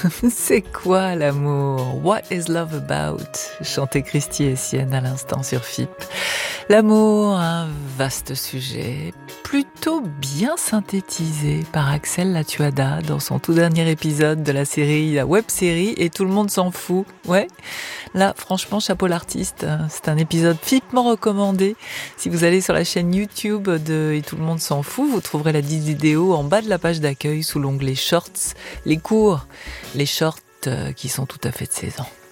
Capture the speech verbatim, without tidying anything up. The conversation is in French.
C'est quoi l'amour? What is love about? Chantait Christy Essienne à l'instant sur F I P. L'amour, un vaste sujet, plutôt bien synthétisé par Axel Latuada dans son tout dernier épisode de la série, la web-série, et tout le monde s'en fout. Ouais, là, franchement, chapeau l'artiste. C'est un épisode fipement recommandé. Si vous allez sur la chaîne YouTube de Et tout le monde s'en fout, vous trouverez la dix vidéos en bas de la page d'accueil sous l'onglet Shorts, les courts, les shorts qui sont tout à fait de saison.